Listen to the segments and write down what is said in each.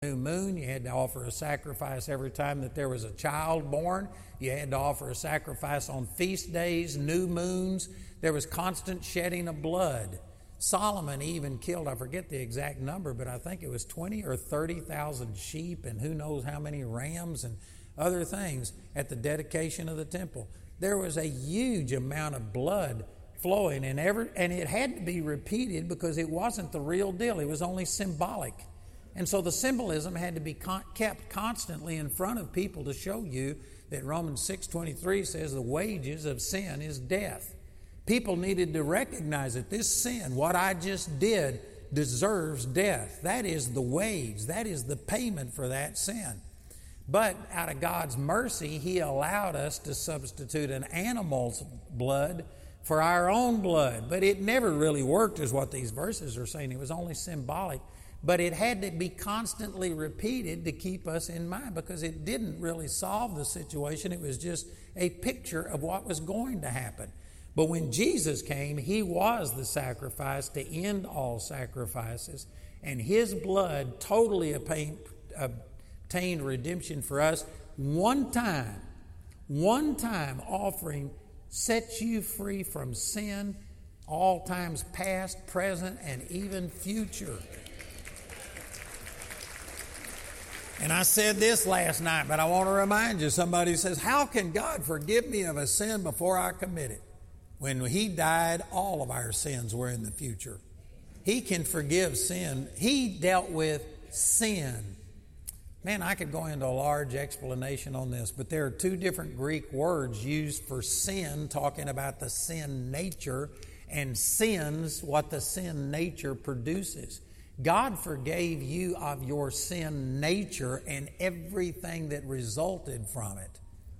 New moon, you had to offer a sacrifice every time that there was a child born. You had to offer a sacrifice on feast days, new moons. There was constant shedding of blood. Solomon even killed, I forget the exact number, but I think it was 20 or 30,000 sheep and who knows how many rams and other things at the dedication of the temple. There was a huge amount of blood flowing, and it had to be repeated because it wasn't the real deal. It was only symbolic. And so the symbolism had to be kept constantly in front of people to show you that Romans 6:23 says the wages of sin is death. People needed to recognize that this sin, what I just did, deserves death. That is the wage. That is the payment for that sin. But out of God's mercy, He allowed us to substitute an animal's blood for our own blood. But it never really worked, is what these verses are saying. It was only symbolic. But it had to be constantly repeated to keep us in mind, because it didn't really solve the situation. It was just a picture of what was going to happen. But when Jesus came, He was the sacrifice to end all sacrifices, and His blood totally obtained redemption for us. One time offering sets you free from sin, all times past, present, and even future. And I said this last night, but I want to remind you, somebody says, how can God forgive me of a sin before I commit it? When He died, all of our sins were in the future. He can forgive sin. He dealt with sin. Man, I could go into a large explanation on this, but there are two different Greek words used for sin, talking about the sin nature, and sins, what the sin nature produces. God forgave you of your sin nature and everything that resulted from it.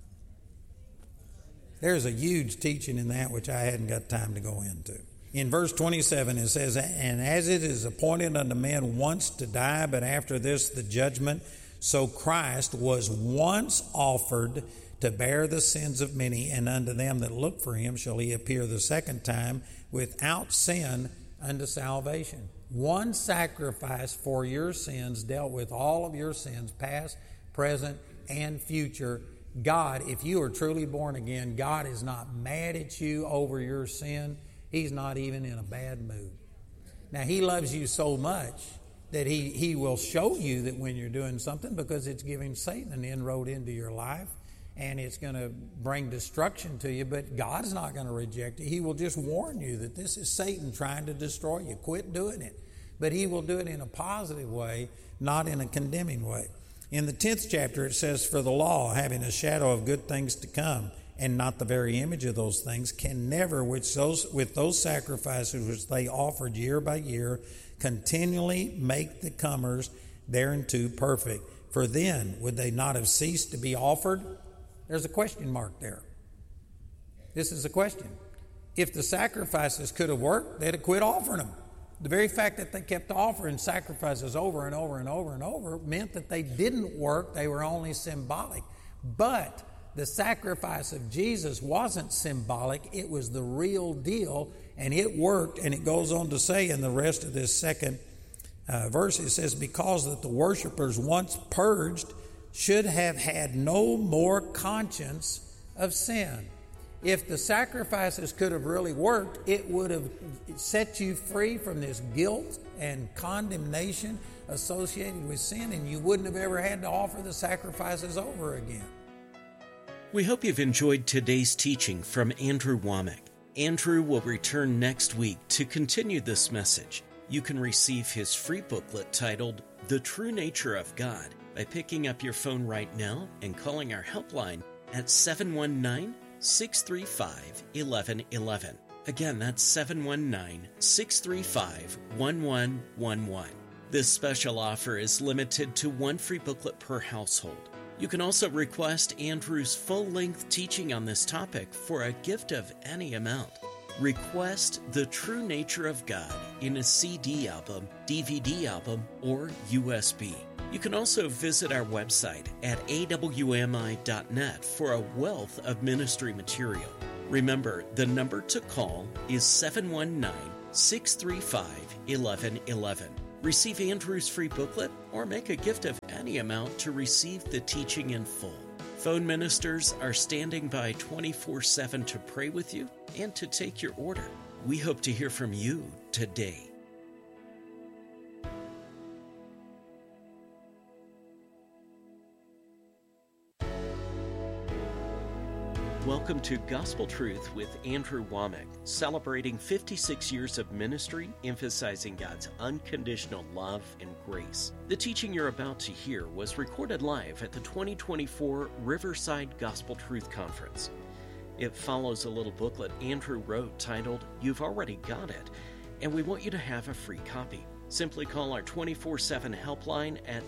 There's a huge teaching in that which I hadn't got time to go into. In verse 27 it says, and as it is appointed unto men once to die, but after this the judgment, so Christ was once offered to bear the sins of many, and unto them that look for Him shall He appear the second time without sin unto salvation. One sacrifice for your sins dealt with all of your sins, past, present, and future. God, if you are truly born again, God is not mad at you over your sin. He's not even in a bad mood. Now, He loves you so much that He will show you that when you're doing something, because it's giving Satan an inroad into your life, and it's going to bring destruction to you, but God's not going to reject it. He will just warn you that this is Satan trying to destroy you. Quit doing it. But He will do it in a positive way, not in a condemning way. In the 10th chapter it says, for the law, having a shadow of good things to come, and not the very image of those things, can never, with those sacrifices which they offered year by year, continually make the comers thereunto perfect. For then would they not have ceased to be offered? There's a question mark there. This is a question. If the sacrifices could have worked, they'd have quit offering them. The very fact that they kept offering sacrifices over and over and over and over meant that they didn't work. They were only symbolic. But the sacrifice of Jesus wasn't symbolic. It was the real deal, and it worked. And it goes on to say in the rest of this second verse, it says, because that the worshipers once purged should have had no more conscience of sin. If the sacrifices could have really worked, it would have set you free from this guilt and condemnation associated with sin, and you wouldn't have ever had to offer the sacrifices over again. We hope you've enjoyed today's teaching from Andrew Wommack. Andrew will return next week to continue this message. You can receive his free booklet titled The True Nature of God by picking up your phone right now and calling our helpline at 719-635-1111. Again, that's 719-635-1111. This special offer is limited to one free booklet per household. You can also request Andrew's full-length teaching on this topic for a gift of any amount. Request The True Nature of God in a CD album, DVD album, or USB. You can also visit our website at awmi.net for a wealth of ministry material. Remember, the number to call is 719-635-1111. Receive Andrew's free booklet or make a gift of any amount to receive the teaching in full. Phone ministers are standing by 24/7 to pray with you and to take your order. We hope to hear from you today. Welcome to Gospel Truth with Andrew Wommack, celebrating 56 years of ministry, emphasizing God's unconditional love and grace. The teaching you're about to hear was recorded live at the 2024 Riverside Gospel Truth Conference. It follows a little booklet Andrew wrote titled, "You've Already Got It," and we want you to have a free copy. Simply call our 24/7 helpline at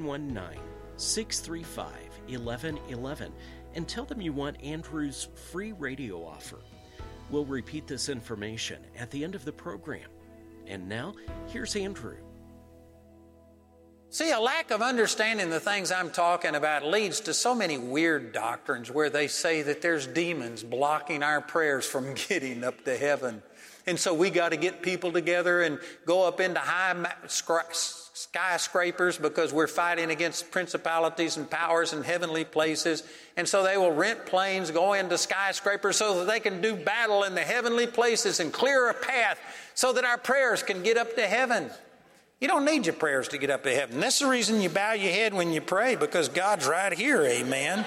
719-635-1111 and tell them you want Andrew's free radio offer. We'll repeat this information at the end of the program. And now, here's Andrew. See, a lack of understanding the things I'm talking about leads to so many weird doctrines where they say that there's demons blocking our prayers from getting up to heaven. And so we got to get people together and go up into high skyscrapers because we're fighting against principalities and powers in heavenly places. And so they will rent planes, go into skyscrapers so that they can do battle in the heavenly places and clear a path so that our prayers can get up to heaven. You don't need your prayers to get up to heaven. That's the reason you bow your head when you pray, because God's right here, amen.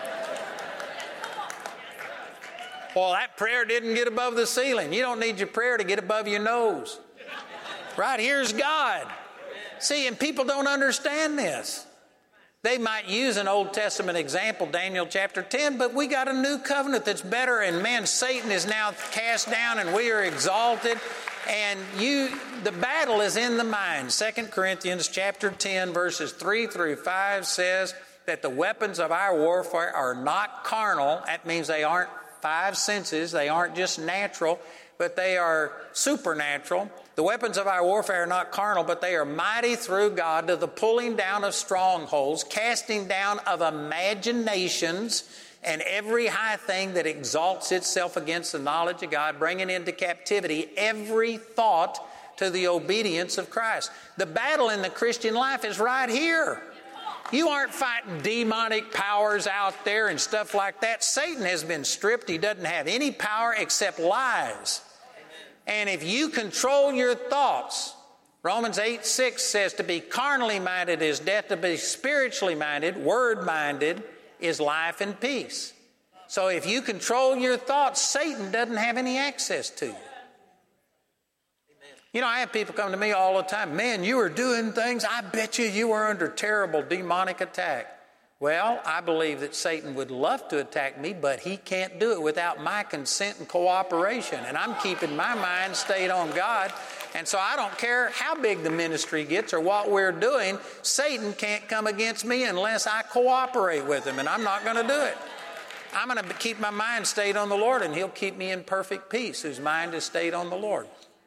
Well, that prayer didn't get above the ceiling. You don't need your prayer to get above your nose. Right here's God. See, and people don't understand this. They might use an Old Testament example, Daniel chapter 10, but we got a new covenant that's better, and man, Satan is now cast down and we are exalted. And the battle is in the mind. 2 Corinthians chapter 10, verses 3 through 5 says that the weapons of our warfare are not carnal. That means they aren't five senses. They aren't just natural, but they are supernatural. The weapons of our warfare are not carnal, but they are mighty through God to the pulling down of strongholds, casting down of imaginations, and every high thing that exalts itself against the knowledge of God, bringing into captivity every thought to the obedience of Christ. The battle in the Christian life is right here. You aren't fighting demonic powers out there and stuff like that. Satan has been stripped. He doesn't have any power except lies. And if you control your thoughts, Romans 8:6 says to be carnally minded is death, to be spiritually minded, word-minded, is life and peace. So if you control your thoughts, Satan doesn't have any access to you. You know, I have people come to me all the time, man, you were doing things, I bet you were under terrible demonic attack. Well, I believe that Satan would love to attack me, but he can't do it without my consent and cooperation. And I'm keeping my mind stayed on God. And so I don't care how big the ministry gets or what we're doing, Satan can't come against me unless I cooperate with him, and I'm not going to do it. I'm going to keep my mind stayed on the Lord, and he'll keep me in perfect peace, whose mind is stayed on the Lord.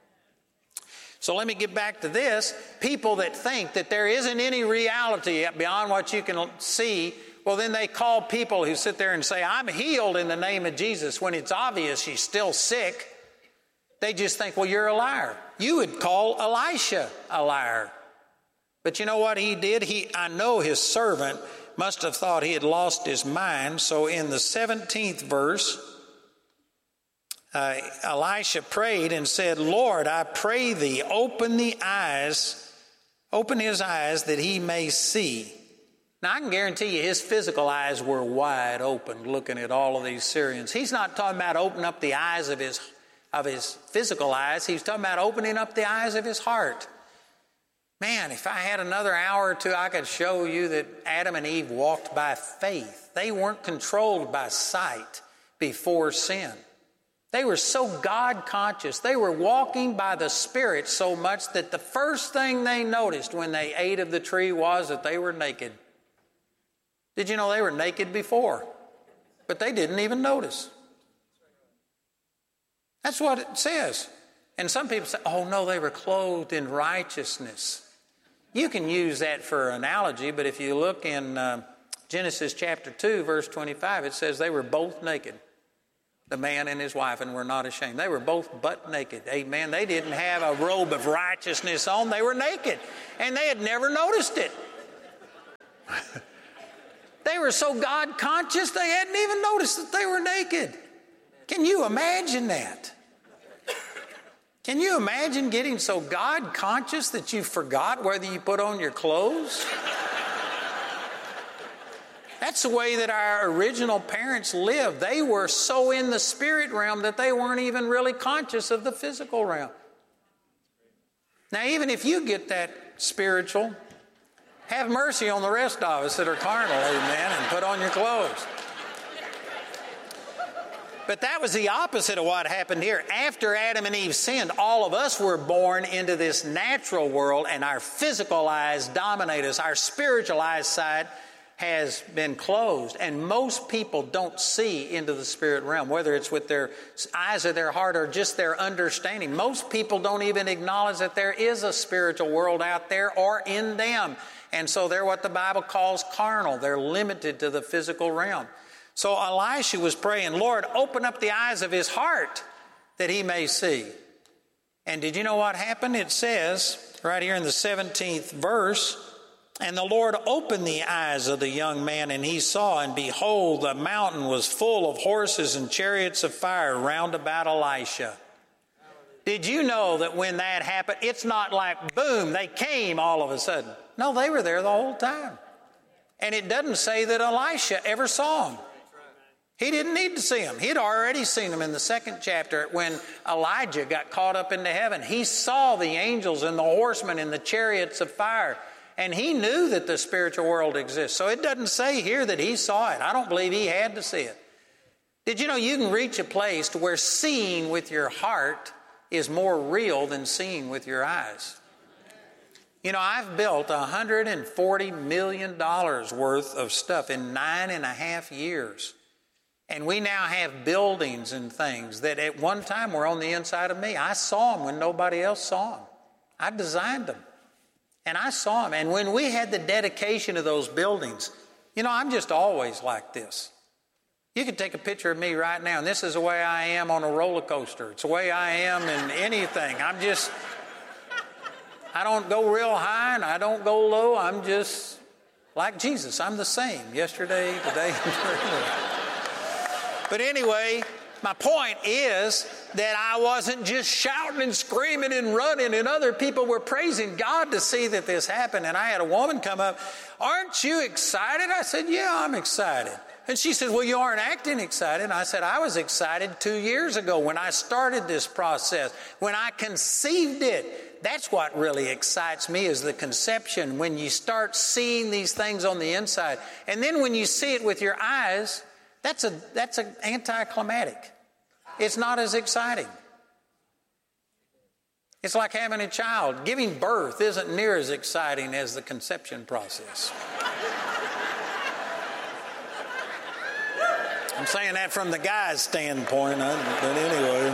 So let me get back to this. People that think that there isn't any reality beyond what you can see, well, then they call people who sit there and say, I'm healed in the name of Jesus, when it's obvious she's still sick. They just think, well, you're a liar. You would call Elisha a liar. But you know what he did? I know his servant must have thought he had lost his mind. So in the 17th verse, Elisha prayed and said, Lord, I pray thee, open his eyes that he may see. Now, I can guarantee you his physical eyes were wide open looking at all of these Syrians. He's not talking about opening up the eyes of his physical eyes. He's talking about opening up the eyes of his heart. Man, if I had another hour or two, I could show you that Adam and Eve walked by faith. They weren't controlled by sight before sin. They were so God-conscious. They were walking by the Spirit so much that the first thing they noticed when they ate of the tree was that they were naked. Did you know they were naked before? But they didn't even notice. That's what it says. And some people say, oh no, they were clothed in righteousness. You can use that for analogy, but if you look in Genesis chapter 2, verse 25, it says they were both naked. the man and his wife, and were not ashamed. They were both butt naked. Amen. They didn't have a robe of righteousness on. They were naked, and they had never noticed it. They were so God conscious they hadn't even noticed that they were naked. Can you imagine that? Can you imagine getting so God conscious that you forgot whether you put on your clothes? That's the way that our original parents lived. They were so in the spirit realm that they weren't even really conscious of the physical realm. Now, even if you get that spiritual, have mercy on the rest of us that are carnal, amen, and put on your clothes. But that was the opposite of what happened here. After Adam and Eve sinned, all of us were born into this natural world, and our physical eyes dominate us. Our spiritual eyesight has been closed, and most people don't see into the spirit realm, whether it's with their eyes or their heart or just their understanding. Most people don't even acknowledge that there is a spiritual world out there or in them, and so they're what the Bible calls carnal. They're limited to the physical realm. So Elisha was praying, Lord, open up the eyes of his heart that he may see. And did you know what happened? It says right here in the 17th verse, and the Lord opened the eyes of the young man, and he saw, and behold, the mountain was full of horses and chariots of fire round about Elisha. Did you know that when that happened, it's not like, boom, they came all of a sudden. No, they were there the whole time. And it doesn't say that Elisha ever saw them. He didn't need to see them. He'd already seen them in the 2nd chapter when Elijah got caught up into heaven. He saw the angels and the horsemen and the chariots of fire. And he knew that the spiritual world exists. So it doesn't say here that he saw it. I don't believe he had to see it. Did you know you can reach a place to where seeing with your heart is more real than seeing with your eyes? You know, I've built $140 million worth of stuff in 9.5 years. And we now have buildings and things that at one time were on the inside of me. I saw them when nobody else saw them. I designed them. And I saw them. And when we had the dedication of those buildings, you know, I'm just always like this. You could take a picture of me right now, and this is the way I am on a roller coaster. It's the way I am in anything. I don't go real high and I don't go low. I'm just like Jesus. I'm the same yesterday, today, and forever. But anyway, my point is that I wasn't just shouting and screaming and running, and other people were praising God to see that this happened. And I had a woman come up, aren't you excited? I said, yeah, I'm excited. And she said, well, you aren't acting excited. And I said, I was excited 2 years ago when I started this process, when I conceived it. That's what really excites me, is the conception, when you start seeing these things on the inside. And then when you see it with your eyes, that's an anticlimactic. It's not as exciting. It's like having a child. Giving birth isn't near as exciting as the conception process. I'm saying that from the guy's standpoint, but anyway.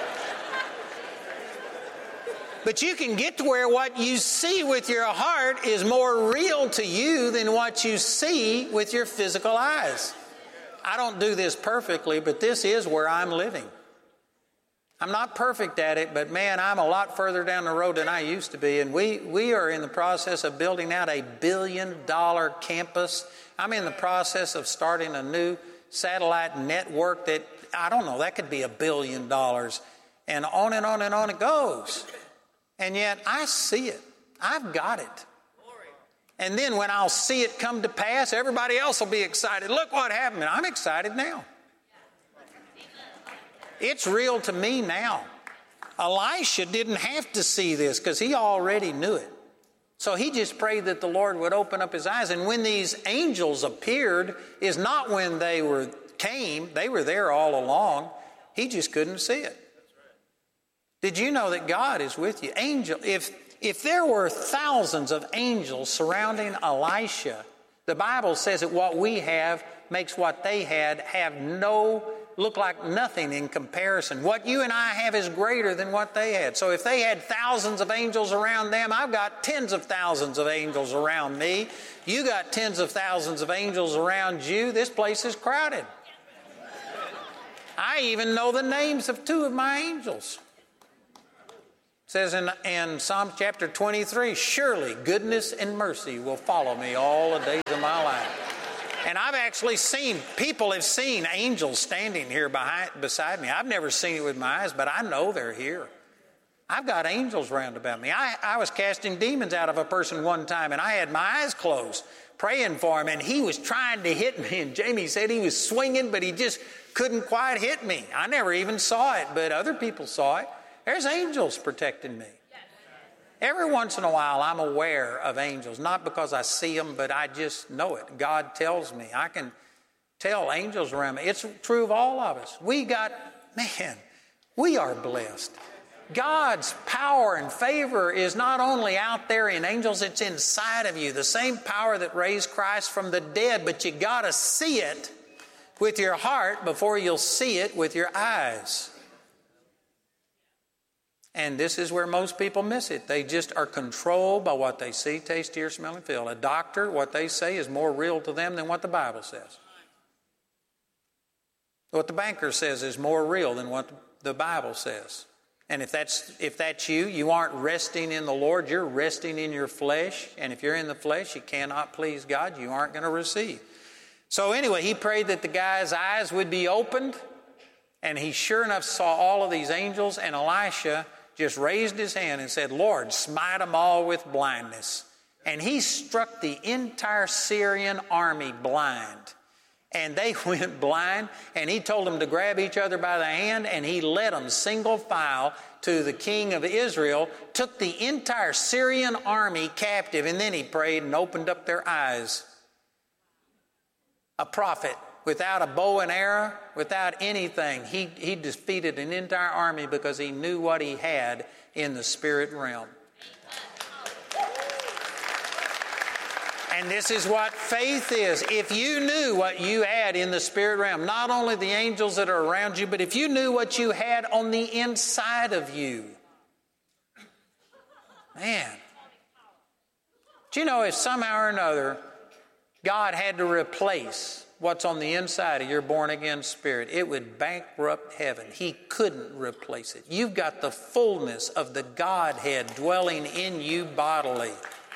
But you can get to where what you see with your heart is more real to you than what you see with your physical eyes. I don't do this perfectly, but this is where I'm living. I'm not perfect at it, but man, I'm a lot further down the road than I used to be. And we are in the process of building out a $1 billion campus. I'm in the process of starting a new satellite network that, I don't know, that could be $1 billion. And on and on and on it goes. And yet I see it. I've got it. And then when I'll see it come to pass, everybody else will be excited. Look what happened. I'm excited now. It's real to me now. Elisha didn't have to see this because he already knew it. So he just prayed that the Lord would open up his eyes. And when these angels appeared is not when they came. They were there all along. He just couldn't see it. Did you know that God is with you? If there were thousands of angels surrounding Elisha, the Bible says that what we have makes what they had look like nothing in comparison. What you and I have is greater than what they had. So if they had thousands of angels around them, I've got tens of thousands of angels around me. You got tens of thousands of angels around you. This place is crowded. I even know the names of 2 of my angels. It says in Psalm chapter 23, surely goodness and mercy will follow me all the days of my life. And I've actually seen, people have seen angels standing here beside me. I've never seen it with my eyes, but I know they're here. I've got angels round about me. I was casting demons out of a person one time, and I had my eyes closed, praying for him, and he was trying to hit me. And Jamie said he was swinging, but he just couldn't quite hit me. I never even saw it, but other people saw it. There's angels protecting me. Every once in a while, I'm aware of angels, not because I see them, but I just know it. God tells me. I can tell angels around me. It's true of all of us. We are blessed. God's power and favor is not only out there in angels, it's inside of you. The same power that raised Christ from the dead, but you got to see it with your heart before you'll see it with your eyes. And this is where most people miss it. They just are controlled by what they see, taste, hear, smell, and feel. A doctor, what they say is more real to them than what the Bible says. What the banker says is more real than what the Bible says. And if that's you, you aren't resting in the Lord, you're resting in your flesh. And if you're in the flesh, you cannot please God, you aren't going to receive. So anyway, he prayed that the guy's eyes would be opened. And he sure enough saw all of these angels. And Elisha just raised his hand and said, Lord, smite them all with blindness. And he struck the entire Syrian army blind. And they went blind, and he told them to grab each other by the hand, and he led them single file to the king of Israel, took the entire Syrian army captive, and then he prayed and opened up their eyes. A prophet, without a bow and arrow, without anything, he defeated an entire army because he knew what he had in the spirit realm. And this is what faith is. If you knew what you had in the spirit realm, not only the angels that are around you, but if you knew what you had on the inside of you. Man. Do you know if somehow or another God had to replace what's on the inside of your born-again spirit, it would bankrupt heaven. He couldn't replace it. You've got the fullness of the Godhead dwelling in you bodily.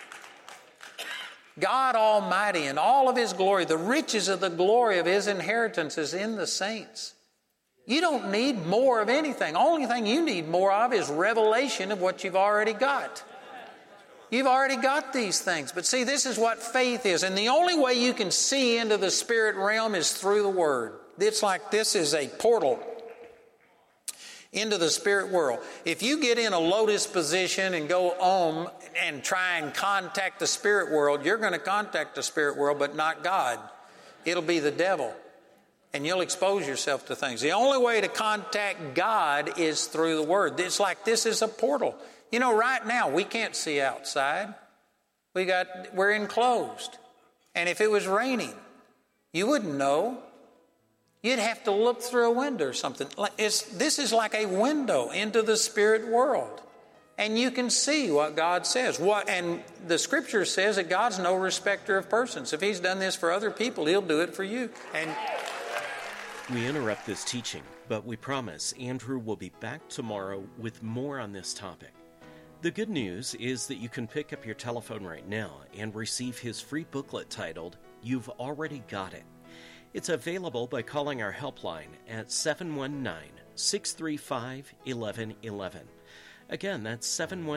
God Almighty in all of His glory, the riches of the glory of His inheritance is in the saints. You don't need more of anything. The only thing you need more of is revelation of what you've already got. You've already got these things. But see, this is what faith is. And the only way you can see into the spirit realm is through the Word. It's like this is a portal into the spirit world. If you get in a lotus position and go home and try and contact the spirit world, you're going to contact the spirit world, but not God. It'll be the devil. And you'll expose yourself to things. The only way to contact God is through the Word. It's like this is a portal. You know, right now, we can't see outside. We're enclosed. And if it was raining, you wouldn't know. You'd have to look through a window or something. This is like a window into the spirit world. And you can see what God says. And the Scripture says that God's no respecter of persons. If He's done this for other people, He'll do it for you. And we interrupt this teaching, but we promise Andrew will be back tomorrow with more on this topic. The good news is that you can pick up your telephone right now and receive his free booklet titled, You've Already Got It. It's available by calling our helpline at 719-635-1111. Again, that's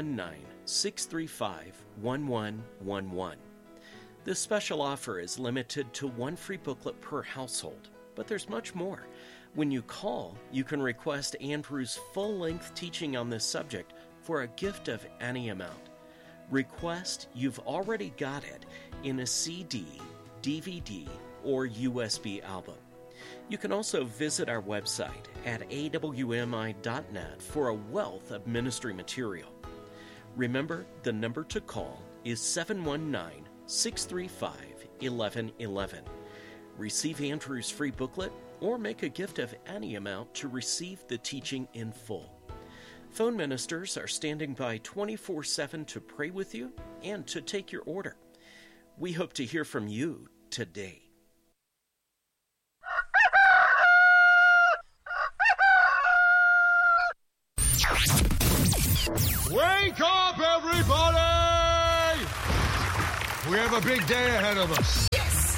719-635-1111. This special offer is limited to one free booklet per household, but there's much more. When you call, you can request Andrew's full-length teaching on this subject for a gift of any amount. Request You've Already Got It in a CD, DVD, or USB album. You can also visit our website at awmi.net for a wealth of ministry material. Remember, the number to call is 719-635-1111. Receive Andrew's free booklet or make a gift of any amount to receive the teaching in full. Phone ministers are standing by 24/7 to pray with you and to take your order. We hope to hear from you today. Wake up, everybody! We have a big day ahead of us.